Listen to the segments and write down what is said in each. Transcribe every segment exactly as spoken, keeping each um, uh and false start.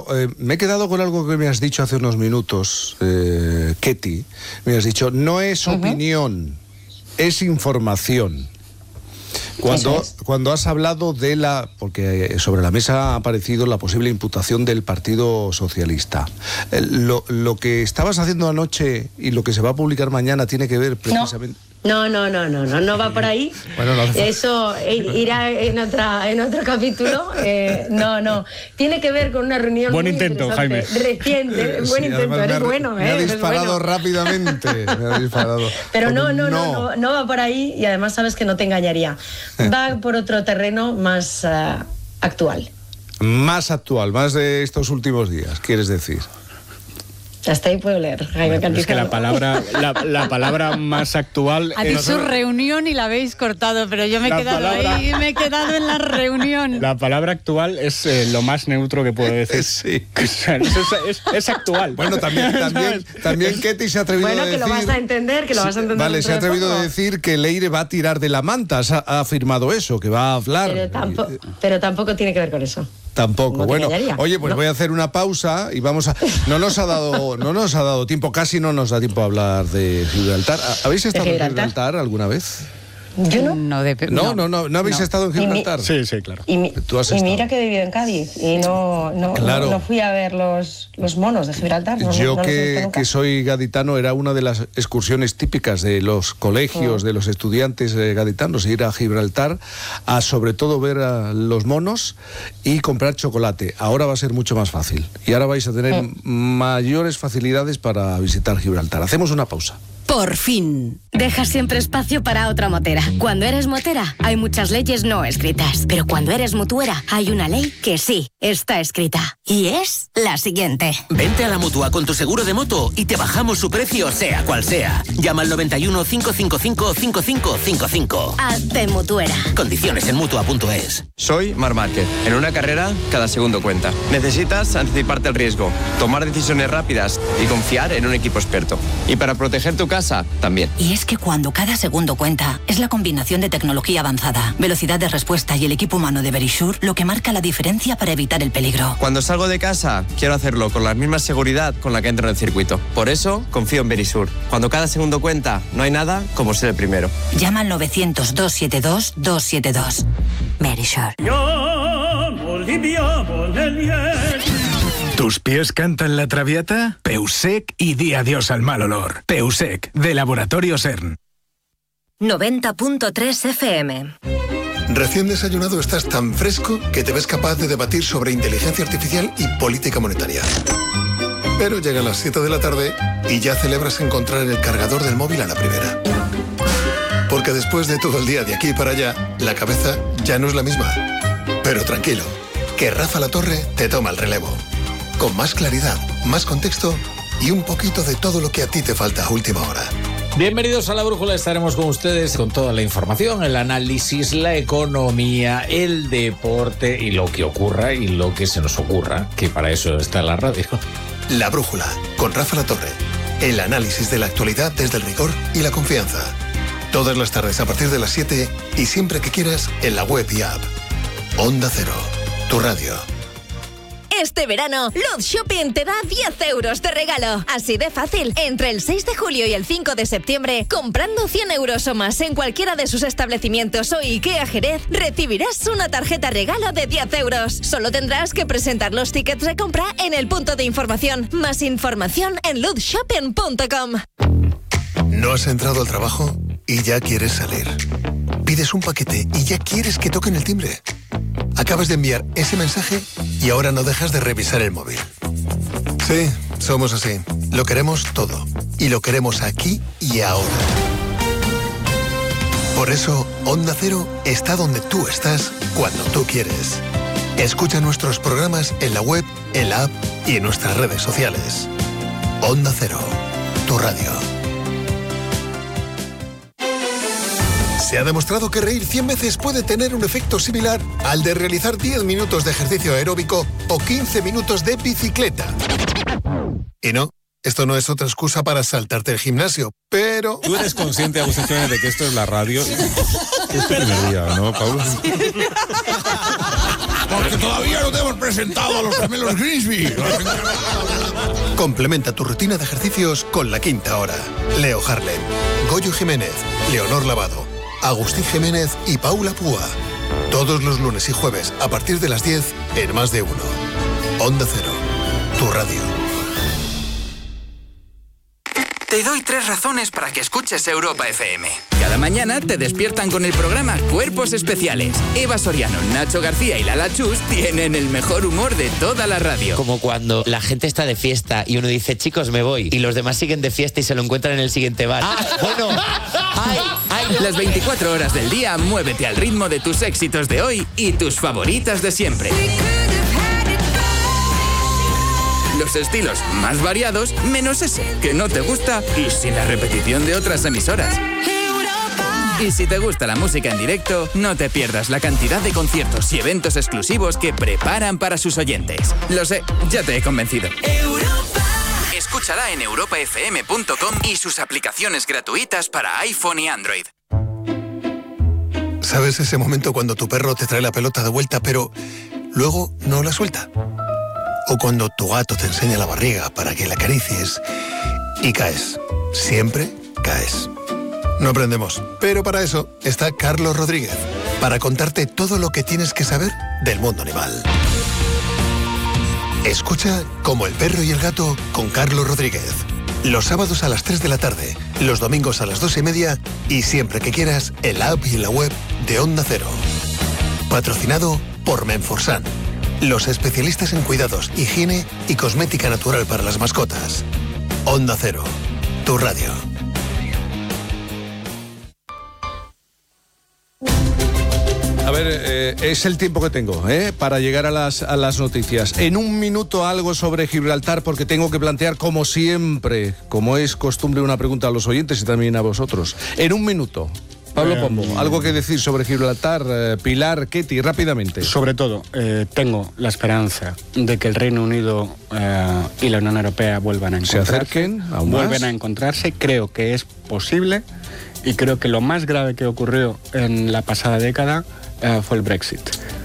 eh, me he quedado con algo que me has dicho hace unos minutos, eh, Ketty. Me has dicho, no es uh-huh. opinión, es información. Cuando, es. cuando has hablado de la... Porque sobre la mesa ha aparecido la posible imputación del Partido Socialista. Eh, lo, lo que estabas haciendo anoche y lo que se va a publicar mañana tiene que ver precisamente... No. No, no, no, no, no, no va por ahí. Bueno, no hace... Eso irá en otra, en otro capítulo. Eh, no, no. Tiene que ver con una reunión buen muy intento, Jaime. Reciente. Sí, buen intento, eres me ha, bueno, me eh. ha disparado bueno. rápidamente. Me ha disparado. Pero no no, no, no, no, no va por ahí y además sabes que no te engañaría. Va por otro terreno más uh, actual. Más actual, más de estos últimos días, quieres decir. Hasta ahí puedo leer, Jaime Cantizano. Es que la palabra, la, la palabra más actual... Ha dicho es... reunión y la habéis cortado, pero yo me he quedado palabra... ahí, me he quedado en la reunión. La palabra actual es eh, lo más neutro que puedo decir. Sí. Es, es, es actual. Bueno, también, también, también Ketty se ha atrevido bueno, a decir... Bueno, que lo vas a entender, que lo vas a entender. Vale, se ha atrevido a decir que Leire va a tirar de la manta, ha, ha afirmado eso, que va a hablar. Pero tampoco, pero tampoco tiene que ver con eso. Tampoco. No bueno, oye, pues no. voy a hacer una pausa y vamos a... No nos ha dado, no nos ha dado tiempo, casi no nos da tiempo a hablar de Gibraltar. ¿Habéis estado en Gibraltar alguna vez? Yo no. No, de, no, no, no, no, ¿no habéis no. estado en Gibraltar? Mi, sí, sí, claro. Y, mi, ¿Tú has y mira que he vivido en Cádiz y no, no, claro. no, no fui a ver los, los monos de Gibraltar. No, Yo no, no que, que soy gaditano, era una de las excursiones típicas de los colegios, oh. de los estudiantes eh, gaditanos, ir a Gibraltar a sobre todo ver a los monos y comprar chocolate. Ahora va a ser mucho más fácil y ahora vais a tener oh. mayores facilidades para visitar Gibraltar. Hacemos una pausa. Por fin. Dejas siempre espacio para otra motera. Cuando eres motera, hay muchas leyes no escritas. Pero cuando eres mutuera, hay una ley que sí está escrita. Y es la siguiente. Vente a la Mutua con tu seguro de moto y te bajamos su precio, sea cual sea. Llama al noventa y uno, cinco cinco cinco, cinco cinco cinco cinco. Hazte mutuera. Condiciones en mutua punto es. Soy Marc Márquez. En una carrera, cada segundo cuenta. Necesitas anticiparte al riesgo, tomar decisiones rápidas y confiar en un equipo experto. Y para proteger tu casa, también. Y es que cuando cada segundo cuenta, es la combinación de tecnología avanzada, velocidad de respuesta y el equipo humano de Verisure lo que marca la diferencia para evitar el peligro. Cuando salgo de casa, quiero hacerlo con la misma seguridad con la que entro en el circuito. Por eso, confío en Verisure. Cuando cada segundo cuenta, no hay nada como ser el primero. Llama al novecientos, doscientos setenta y dos, doscientos setenta y dos. Verisure. ¿Tus pies cantan la traviata? Peusec y di adiós al mal olor. Peusec, de Laboratorio CERN. noventa punto tres F M. Recién desayunado estás tan fresco que te ves capaz de debatir sobre inteligencia artificial y política monetaria. Pero llegan las siete de la tarde y ya celebras encontrar el cargador del móvil a la primera. Porque después de todo el día de aquí para allá, la cabeza ya no es la misma. Pero tranquilo, que Rafa La Torre te toma el relevo. Con más claridad, más contexto y un poquito de todo lo que a ti te falta a última hora. Bienvenidos a La Brújula, estaremos con ustedes con toda la información, el análisis, la economía, el deporte y lo que ocurra y lo que se nos ocurra, que para eso está la radio. La Brújula, con Rafa La Torre. El análisis de la actualidad desde el rigor y la confianza. Todas las tardes a partir de las siete y siempre que quieras en la web y app. Onda Cero, tu radio. Este verano, Luz Shopping te da diez euros de regalo. Así de fácil. Entre el seis de julio y el cinco de septiembre, comprando cien euros o más en cualquiera de sus establecimientos o IKEA Jerez, recibirás una tarjeta regalo de diez euros. Solo tendrás que presentar los tickets de compra en el punto de información. Más información en luz shopping punto com. ¿No has entrado al trabajo y ya quieres salir? Pides un paquete y ya quieres que toquen el timbre. Acabas de enviar ese mensaje y ahora no dejas de revisar el móvil. Sí, somos así. Lo queremos todo. Y lo queremos aquí y ahora. Por eso, Onda Cero está donde tú estás cuando tú quieres. Escucha nuestros programas en la web, en la app y en nuestras redes sociales. Onda Cero, tu radio. Se ha demostrado que reír cien veces puede tener un efecto similar al de realizar diez minutos de ejercicio aeróbico o quince minutos de bicicleta. Y no, esto no es otra excusa para saltarte el gimnasio, pero... ¿Tú eres consciente, Agustín Jiménez, de que esto es la radio? Es tu primer día, ¿no, Pablo? Porque todavía no te hemos presentado a los gemelos Grimsby. Complementa tu rutina de ejercicios con La Quinta Hora. Leo Harlem, Goyo Jiménez, Leonor Lavado, Agustín Jiménez y Paula Púa. Todos los lunes y jueves a partir de las diez en Más de Uno. Onda Cero, tu radio. Te doy tres razones para que escuches Europa F M. Cada mañana te despiertan con el programa Cuerpos Especiales. Eva Soriano, Nacho García y Lala Chus tienen el mejor humor de toda la radio. Como cuando la gente está de fiesta y uno dice, chicos, me voy, y los demás siguen de fiesta y se lo encuentran en el siguiente bar. Ah, bueno, ay, ay. Las veinticuatro horas del día, muévete al ritmo de tus éxitos de hoy y tus favoritas de siempre. Los estilos más variados, menos ese que no te gusta y sin la repetición de otras emisoras. Y si te gusta la música en directo, no te pierdas la cantidad de conciertos y eventos exclusivos que preparan para sus oyentes. Lo sé, ya te he convencido. Escúchala en europa f m punto com y sus aplicaciones gratuitas para iPhone y Android. ¿Sabes ese momento cuando tu perro te trae la pelota de vuelta, pero luego no la suelta? O cuando tu gato te enseña la barriga para que la acaricies y caes. Siempre caes. No aprendemos, pero para eso está Carlos Rodríguez, para contarte todo lo que tienes que saber del mundo animal. Escucha Como el perro y el gato con Carlos Rodríguez. Los sábados a las tres de la tarde, los domingos a las dos y media y siempre que quieras en la app y en la web de Onda Cero. Patrocinado por Menforsan, los especialistas en cuidados, higiene y cosmética natural para las mascotas. Onda Cero, tu radio. A ver, eh, es el tiempo que tengo ¿eh? para llegar a las, a las noticias. En un minuto algo sobre Gibraltar, porque tengo que plantear, como siempre, como es costumbre, una pregunta a los oyentes y también a vosotros. En un minuto. Pablo eh, Pombo, algo que decir sobre Gibraltar, eh, Pilar, Ketty, rápidamente. Sobre todo, eh, tengo la esperanza de que el Reino Unido eh, y la Unión Europea vuelvan a encontrarse. Se acerquen aún más. Vuelven a encontrarse, creo que es posible y creo que lo más grave que ocurrió en la pasada década eh, fue el Brexit.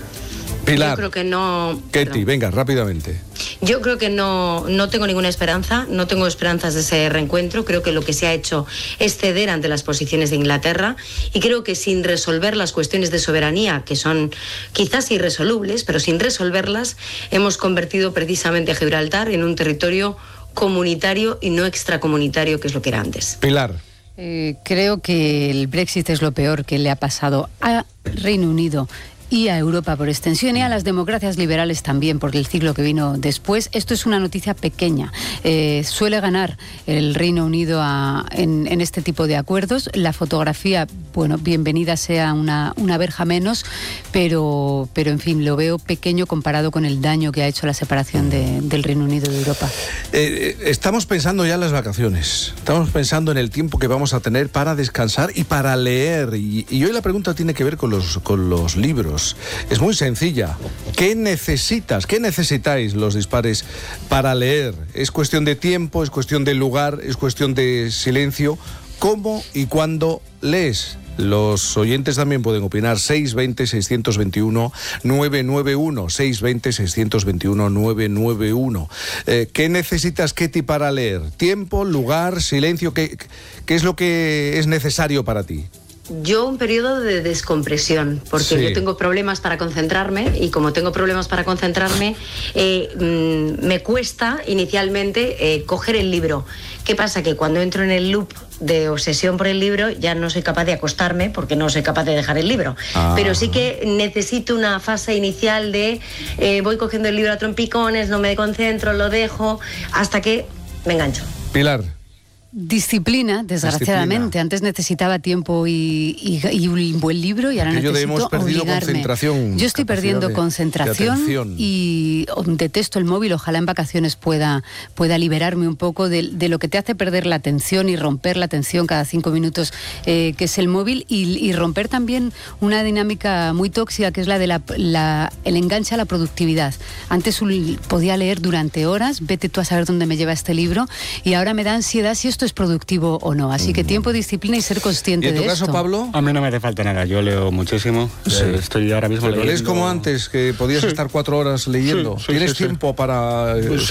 Pilar. Yo creo que no... Ketty, venga, rápidamente. Yo creo que no, no tengo ninguna esperanza, no tengo esperanzas de ese reencuentro. Creo que lo que se ha hecho es ceder ante las posiciones de Inglaterra y creo que sin resolver las cuestiones de soberanía, que son quizás irresolubles, pero sin resolverlas, hemos convertido precisamente a Gibraltar en un territorio comunitario y no extracomunitario, que es lo que era antes. Pilar. Eh, creo que el Brexit es lo peor que le ha pasado a Reino Unido y a Europa por extensión y a las democracias liberales también por el ciclo que vino después. Esto es una noticia pequeña. Eh, suele ganar el Reino Unido a, en, en este tipo de acuerdos. La fotografía, bueno, bienvenida sea una, una verja menos, pero, pero en fin, lo veo pequeño comparado con el daño que ha hecho la separación de, del Reino Unido de Europa. Eh, estamos pensando ya en las vacaciones. Estamos pensando en el tiempo que vamos a tener para descansar y para leer. Y, y hoy la pregunta tiene que ver con los, con los libros. Es muy sencilla. ¿Qué necesitas? ¿Qué necesitáis los dispares para leer? ¿Es cuestión de tiempo? ¿Es cuestión de lugar? ¿Es cuestión de silencio? ¿Cómo y cuándo lees? Los oyentes también pueden opinar. seis veinte, seiscientos veintiuno, novecientos noventa y uno. seis veinte, seiscientos veintiuno, novecientos noventa y uno. Eh, ¿Qué necesitas, Ketty, para leer? ¿Tiempo, lugar, silencio? ¿Qué, qué es lo que es necesario para ti? Yo un periodo de descompresión, porque sí. Yo tengo problemas para concentrarme y como tengo problemas para concentrarme, eh, mmm, me cuesta inicialmente eh, coger el libro. ¿Qué pasa? Que cuando entro en el loop de obsesión por el libro ya no soy capaz de acostarme porque no soy capaz de dejar el libro. Ah. Pero sí que necesito una fase inicial de eh, voy cogiendo el libro a trompicones, no me concentro, lo dejo, hasta que me engancho. Pilar. Disciplina, desgraciadamente. Disciplina. Antes necesitaba tiempo y, y, y un buen libro y ahora que necesito hemos perdido obligarme. Concentración, Yo estoy perdiendo de, concentración de y detesto el móvil. Ojalá en vacaciones pueda, pueda liberarme un poco de, de lo que te hace perder la atención y romper la atención cada cinco minutos, eh, que es el móvil, y, y romper también una dinámica muy tóxica que es la de la, la, el enganche a la productividad. Antes podía leer durante horas, vete tú a saber dónde me lleva este libro, y ahora me da ansiedad si esto esto es productivo o no. Así que tiempo, disciplina y ser consciente de esto. ¿Y en tu caso, Pablo? A mí no me hace falta nada, yo leo muchísimo. Sí. Eh, estoy ahora mismo Pero leyendo... lees como antes, que podías Sí. estar cuatro horas leyendo. Sí, sí, ¿Tienes sí, sí. tiempo para eh, Sí,